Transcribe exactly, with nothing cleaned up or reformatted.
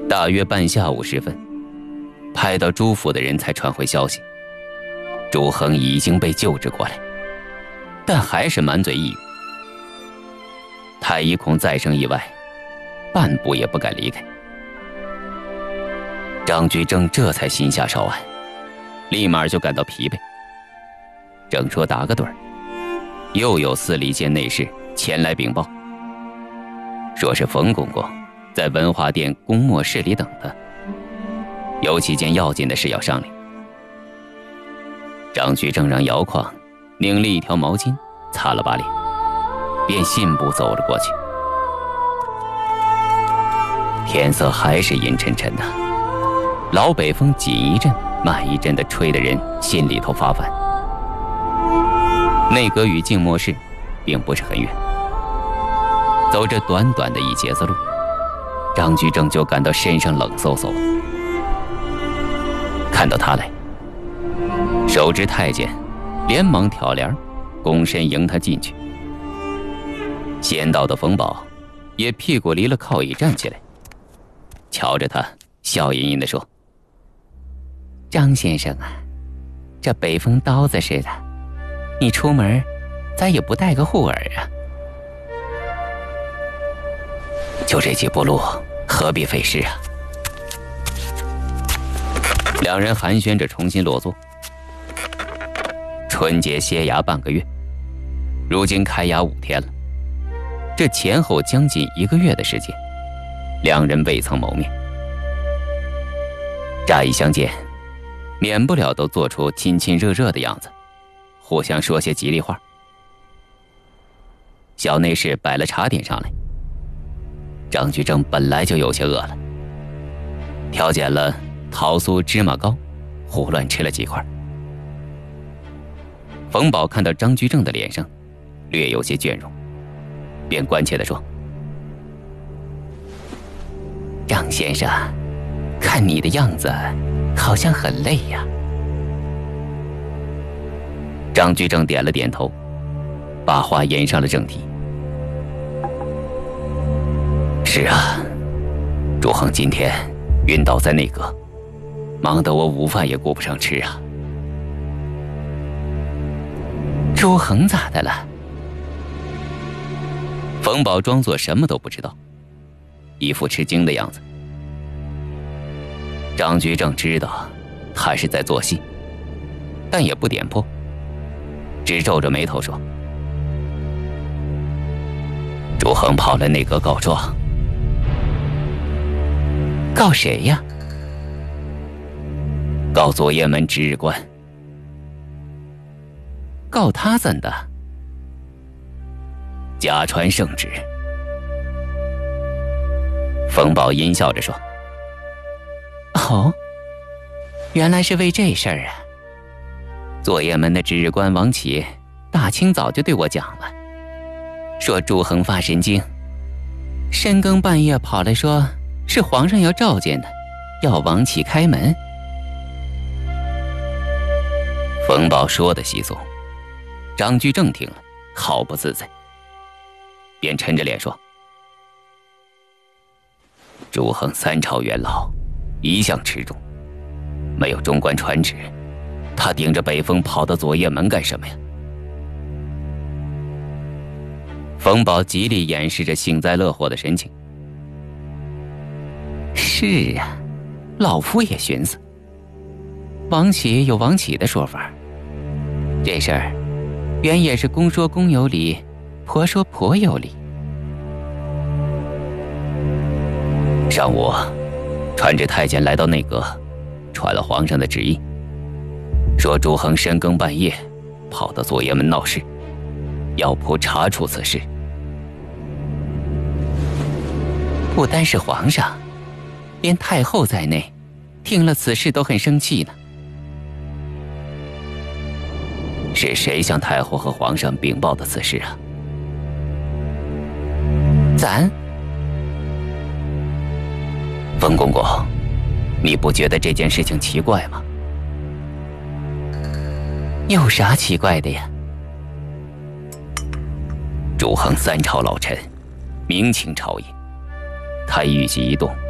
大约半下午时分，派到朱府的人才传回消息，朱恒已经被救治过来，但还是满嘴一语。太医恐再生意外，半步也不敢离开。张居正这才心下稍安，立马就感到疲惫。正说打个盹儿，又有司礼监内侍前来禀报，说是冯公公在文华殿公墨室里等他，有几件要紧的事要商量。张居正让姚况拧了一条毛巾擦了把脸，便信步走了过去。天色还是阴沉沉的，老北风紧一阵慢一阵的吹得人心里头发烦。内阁与静默室并不是很远，走着短短的一截子路，张居正就感到身上冷飕飕的。看到他来，手执太监连忙挑帘，躬身迎他进去。先到的冯保也屁股离了靠椅站起来，瞧着他笑吟吟地说：“张先生啊，这北风刀子似的，你出门咋也不带个护耳啊？就这几步路，何必费事啊？”两人寒暄着重新落座。春节歇衙半个月，如今开衙五天了，这前后将近一个月的时间，两人未曾谋面。乍一相见，免不了都做出亲亲热热的样子，互相说些吉利话。小内侍摆了茶点上来，张居正本来就有些饿了，挑拣了桃酥芝麻糕，胡乱吃了几块。冯保看到张居正的脸上略有些倦容，便关切地说：“张先生，看你的样子好像很累呀。”张居正点了点头，把话引上了正题：“是啊，朱恒今天晕倒在内阁，忙得我午饭也顾不上吃啊。”“朱恒咋的了？”冯保装作什么都不知道，一副吃惊的样子。张居正知道他是在做戏，但也不点破，只皱着眉头说：“朱恒跑来内阁告状。”“告谁呀？”“告左掖门值日官。”“告他怎的？”“假传圣旨。”冯保阴笑着说：“哦，原来是为这事儿啊。左掖门的值日官王启大清早就对我讲了，说朱恒发神经，深更半夜跑来说是皇上要召见他，要王启开门。”冯保说的稀松，张居正听了毫不自在，便沉着脸说：“朱恒三朝元老，一向持重，没有中官传旨，他顶着北风跑到左掖门干什么呀？”冯保极力掩饰着幸灾乐祸的神情：“是啊，老夫也寻思，王启有王启的说法，这事儿原也是公说公有理，婆说婆有理。”上午，传旨太监来到内阁，传了皇上的旨意，说朱恒深更半夜跑到左掖门闹事，要仆查处此事。不单是皇上，连太后在内，听了此事都很生气呢。是谁向太后和皇上禀报的此事啊？咱。冯公公，你不觉得这件事情奇怪吗？有啥奇怪的呀？朱恒三朝老臣，明清朝野，他一举一动